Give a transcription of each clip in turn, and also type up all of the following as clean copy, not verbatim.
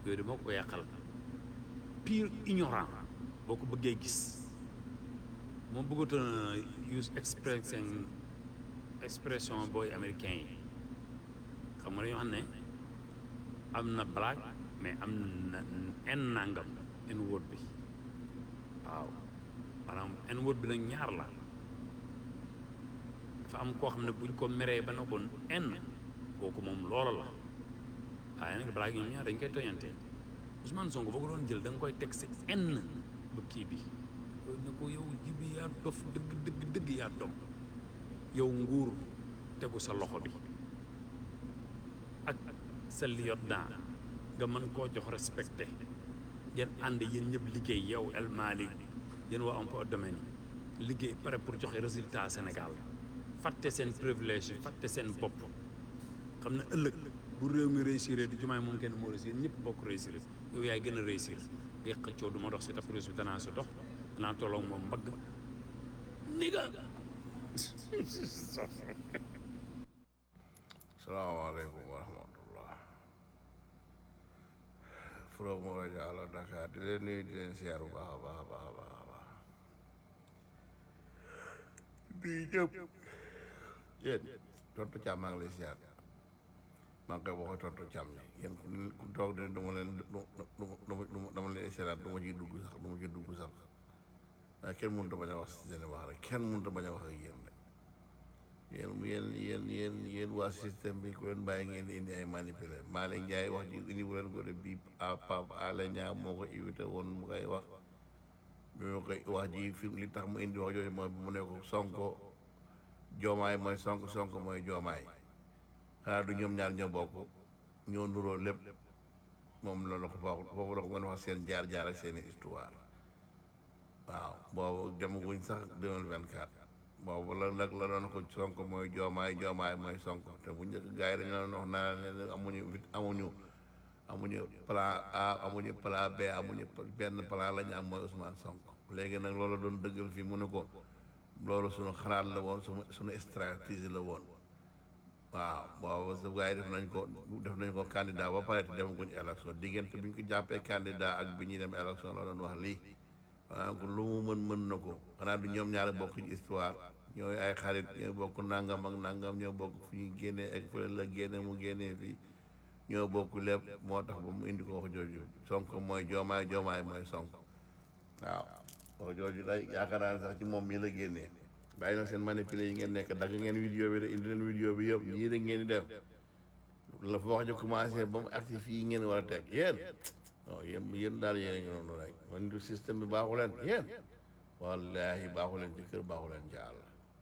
yooyu moo ko yàqal pire ignorant boo ko bëggee gis moom bëggatoon use expression booy américain yi xam nga dañoo xam ne am na black mais am na en nangam en word bi waaw maanaam en word bi nag ñaar la dafa am koo xam ne buñ ko meree ba na ko en kooku moom loola la waaye nag black ñoom ñaar dañ koy toñante Ousmane Sonko boo ko doon jël da nga koy teg si en ba kii bi ne ko yow jibi yaa dof dëgg yaa dom yow nguur tegu sa loxo bi ak sa liot daan nga mën koo jox respecté ngeen ànd yéen ñëpp liggéey yow El Malick yéen waa emploi domaine yi liggéey pare pour joxe résultat Sénégal fàtte seen privilège yi fàtte seen bopp xam ne ëllëg bu réew mi réussir du jumaay moom kenn moo réussir ñëpp bokk réussir yow yaay gën a réussir ngay xëccoo du ma dox si tapis bi danaa si dox danaa tolloog moom mbagg ni nga salaamaaleykum wa rahmatullah from rajo Allo Dakar di leen nuyu di leen siyaar bu baax a baax a baax a baax a baax di ñëpp yéen tontu Thiam maa ngi lay siyaar maa ngi koy waxee tontu Thiam ni yéen ku toog de dama leen dama leen siyaaraat du ma ciy dugg sax du ma ciy dugg sax waaye kenn mënut a bañ a wax si seen wax rek kenn mënut a bañ a wax ak yéen rek yéen waa système bi ku leen bàyyi ngeen di indi ay manipulé Malick Ndiaye wax ji indi bu leen ko de bii Pape Alé Niang moo ko invité woon mu koy wax bi ma koy wax ji fi li tax mu indi wax jooju mooy mu ne ko Sonko joomaay mooy Sonko mooy joomaay xanaa du ñoom ñaar ñoo bokk ñoo nuroo lépp moom loolu la ko foofu la ko mën a wax seen jaar-jaar ak seeni histoire waaw boobu demaguñ sax 2024 boobu la nag la doon ko Sonko mooy joomaay mooy Sonko te bu njëkk gars yi dañu doon wax naa ne amuñu plan A amuñu plan B amuñu benn plan la ñu am mooy Ousmane Sonko léegi nag loolu doon dëggal fii mu ne ko loolu suñu xalaat la woon suñu stratégie la woon waaw boobu sa gars yi def nañ ko candidat ba pare te demaguñ élection diggante bi ñu ko jàppee candidat ak bi ñuy dem élection la doon wax lii donc lu mu mën na ko xanaa du ñoom ñaari bokk ci histoire ñooy ay xarit ñooy bokk nangam ak nangam ñoo bokk fu ñuy génnee ak fële la génne mu génnee fii ñoo bokk lépp moo tax ba mu indi ko wax jooju Sonko mooy joomaay mooy Sonko waaw wax jooju day yaakaar naa ne sax ci moom mii la génnee bàyyi na seen manipulé yi ngeen nekk dagg ngeen vidéo bi de indi leen vidéo bi yëpp ñii da ngeen di def la fa wax ji commencé ba mu agsi fii ngeen war a teg yéen non yéen daal yéen a ngi noonu rek man du système bi baaxu leen yéen wallaahi baaxu leen ci kër baaxu leen ci àll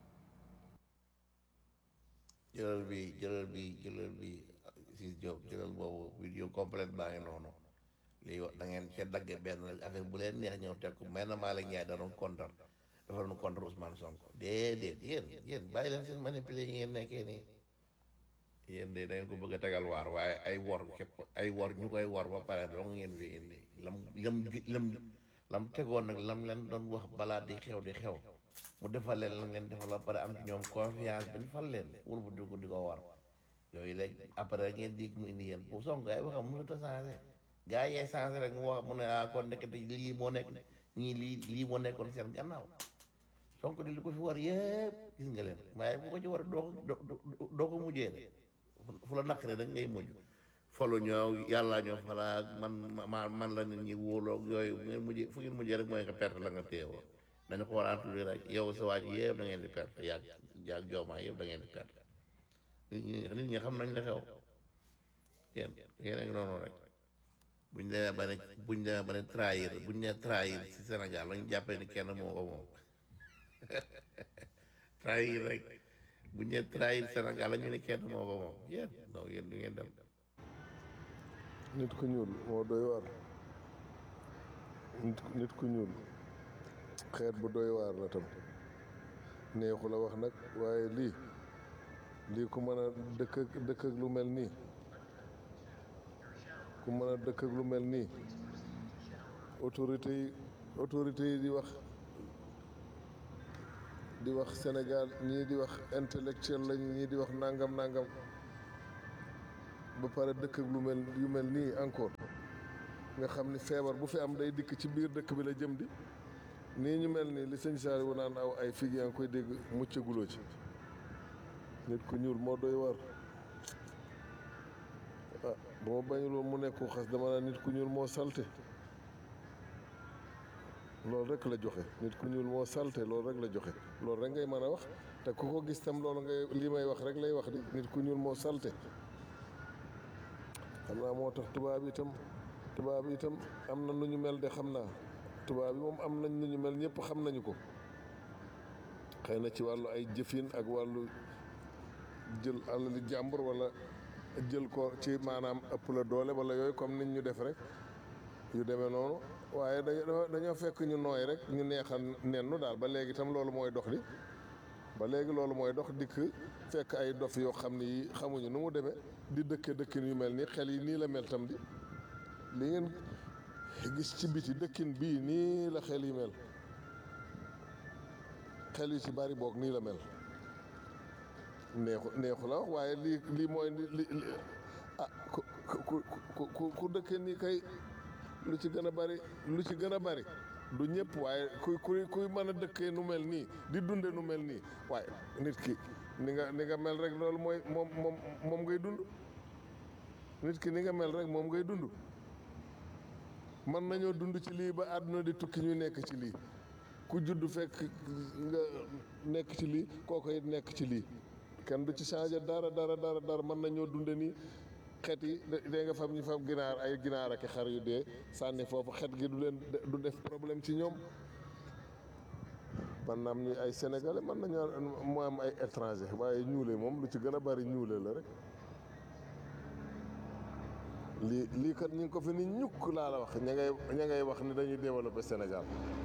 jëlal bi si Diop jëlal boobu vidéo complète baa ngi noonu lii wax da ngeen cee dagge benn affaire bu leen neex ñëw teg ko mel na Malick Ndiaye da doon contre dafa doon contre Ousmane Sonko déedéet yéen bàyyi leen seen manipulé yi ngeen nekkee nii yéen de da ngeen ko bëgg a tegal waar waaye ay wor képp ay wor ñu koy wor ba pare doo ngeen fi indi lam tegoon nag lam leen doon wax balaa di xew mu defal leen lam leen defal ba pare am ci ñoom confiance bañ fal leen wul bu dugg di ko war yooyu léegi après ngeen dig mu indi yéen pour Sonko ay waxam mënut a changé gars yi changé rek mu wax mu ne kon nekkati lii moo nekk ñii lii moo nekkoon seen gannaaw Sonko di li ko fi war yëpp gis nga leen waaye bu ko ci war doo ko mujjee de fu la naqaree dañ ngay mujj folu ñoo yàlla ñoo falaa man la nit ñi wóoloog yooyu fu ngeen mujjee rek mooy nga perte la nga téewoo dañu ko war a tuddi rek yow sa waaj yëpp da ngeen di perte yaag joomaa yëpp da ngeen di perte nit ñi xam nañ la xew yéen a ngi noonu rek buñ demee ba ne trahir si Sénégal lañu jàppee ni kenn moo ko moom trahir rek buñ ne trahir Sénégal la ñu ne kenn moo ko moom yéen donc yéen du ngeen dem nit ku ñuul moo doy waar nit ku ñuul xeet bu doy waar la tam neexu la wax nag waaye lii ku mën a dëkk ak lu mel nii ku mën a dëkk ak lu mel nii autorité yi di wax Sénégal ñii di wax intellectuel lañu ñii di wax nangam ba pare dëkk ak yu mel nii encore nga xam ni feebar bu fi am day dikk ci biir dëkk bi la jëm di nii ñu mel nii li sëñ Saaliwu naan aw ay fig yaa ngi koy dégg muccaguloo ci nit ku ñuul moo doy war ah bu ma bañuloo mu nekk ko xas dama naan nit ku ñuul moo salte loolu rek la joxe nit ku ñuul moo salte loolu rek la joxe loolu rek ngay mën a wax te ku ko gis tam loolu ngay li may wax rek lay wax di nit ku ñuul moo salte xam naa moo tax tubaab yi itam am na nu ñu mel de xam naa tubaab yi moom am nañ nu ñu mel ñëpp xam nañu ko xëy na ci wàllu ay jëfin ak wàllu jël alali jàmbur wala jël ko ci maanaam ëpp la doole wala yooyu comme nit ñu def rek yu demee noonu waaye dañoo fekk ñu nooy rek ñu neexal nennu daal ba léegi itam loolu mooy dox di ba léegi loolu mooy dox dikk fekk ay dof yoo xam ni yi xamuñu nu mu demee di dëkkin yu mel nii xel yi nii la mel tam di li ngeen gis ci biti dëkkin bii nii la xel yi mel xel yu ci bari boog nii la mel neexu la wax waaye lii mooy li ah ku dëkke nii kay lu ci gën a bari du ñëpp waaye kuy mën a dëkkee nu mel nii di dunde nu mel nii waaye nit ki ni nga mel rek loolu mooy moom ngay dund nit ki ni nga mel rek moom ngay dund mën nañoo dund ci lii ba àdduna di tukki ñu nekk ci lii ku judd fekk nga nekk ci lii kooku it nekk ci lii kenn du ci changé dara mën nañoo dunde nii xet yi dee nga fam ñu fam ginaar ay ginaar ak xar yu dee sànni foofu xet gi du def problème ci ñoom man naam ñuy ay sénégalais mën nañoo mu am ay étranger waaye ñuule moom lu ci gën a bari ñuule la rek lii kat ñu ngi ko fi ni ñukk laa la wax ña ngay wax ni dañuy développer Sénégal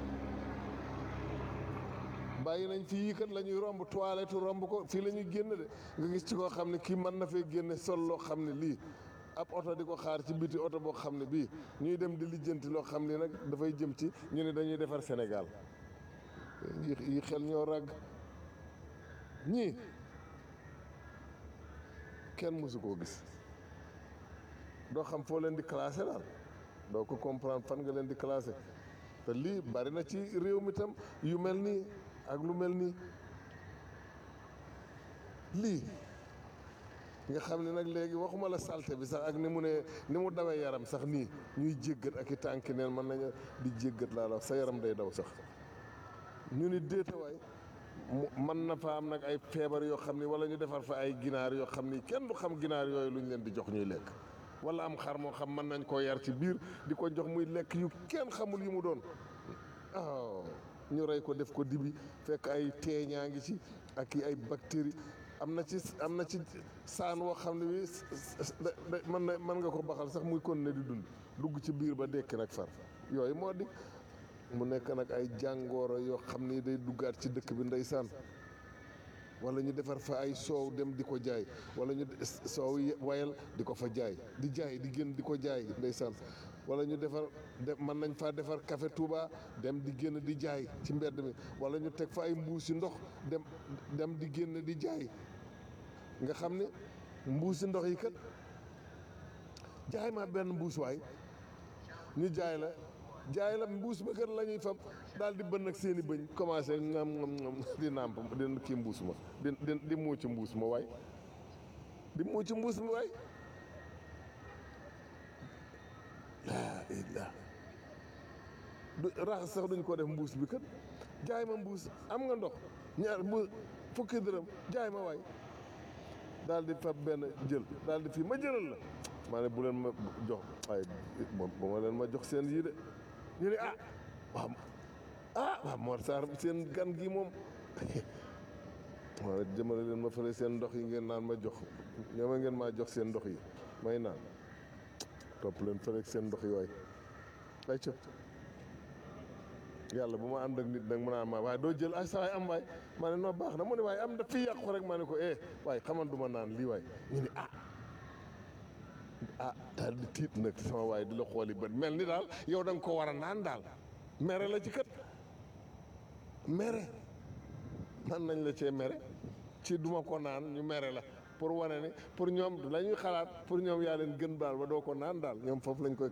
bàyyi nañ fii yii kat la ñuy romb toilette romb ko fii la ñuy génn de nga gis ci koo xam ne kii mën na fee génne sol loo xam ne lii ab oto di ko xaar ci biti oto boo xam ne bii ñuy dem di lijjanti loo xam ne nag dafay jëm ci ñu ne dañuy defar Sénégal yi xel ñoo ràgg ñii kenn mësu koo gis doo xam foo leen di classé daal doo ko comprendre fan nga leen di classé te lii bari na ci réew mi tam yu mel nii ak lu mel nii lii nga xam ne nag léegi waxuma la salte bi sax ak ni mu dawee yaram sax nii ñuy jéggat ak i tànki neen mën nañu di jéggat laa la sa yaram day daw sax ñu ni déetawaay mën na fa am nag ay feebar yoo xam ni wala ñu defar fa ay ginaar yoo xam ni kenn du xam ginaar yooyu lu ñu leen di jox ñuy lekk wala am xar moo xam mën nañ koo yar ci biir di ko jox muy lekk yu kenn xamul yu mu doon waaw ñu rey ko def ko dibi fekk ay teeñaa ngi ci ak i ay bactéries am na ci saan woo xam ne bi mën nga ko baxal sax muy kon ne di dugg ci biir ba dekki nag far yooyu moo di mu nekk nag ay jàngooro yoo xam ni day duggaat ci dëkk bi ndeysaan wala ñu defar fa ay soow dem di ko jaay wala ñu soow wayal di ko fa jaay di génn di ko jaay ndeysaan wala ñu mën nañ faa defar café Touba dem di génn di jaay ci mbedd mi wala ñu teg fa ay mbuusi ndox dem di génn di jaay nga xam ne mbuusi ndox yi kat jaay ma benn mbuus waay ñu jaay la mbuus ba kat la ñuy fab daal di bën ak seen i bëñ commencé ngam di nàmp di kii mbuus ma di muuci mbuus ma waay di muuci mbuus ma waay laa illah du raxas sax duñ ko def mbuus bi kat jaay ma mbuus am nga ndox ñaar mbuus fukki dërëm jaay ma waay daal di fab benn jël daal di fii ma jëlal la maa ne bu leen ma jox waaye ba ma leen ma jox seen yii de ñu ne waaw Mor Sarr seen gan gi moom waaw jëmale leen ma fële seen ndox yi ngeen naan ma jox ñooma ngeen maa jox seen ndox yi may naan topp leen fële seen ndox yi waay ay cëp yàlla bu ma ànd ak nit nag mu naan ma waaye doo jël ay sawaay am waay maa ne noo baax na mu ne waaye am da fii yàqu rek maa ne ko waaye xaman du ma naan lii waay ñu ne daal di tiit nag sama waay di la xooli bët mel ni daal yow da nga ko war a naan daal mere la ci kat mere man nañ la cee mere ci duma ko naan ñu mere la pour wane ni pour ñoom la ñuy xalaat pour ñoom yaa leen gën daal ba doo ko naan daal ñoom foofu lañ koy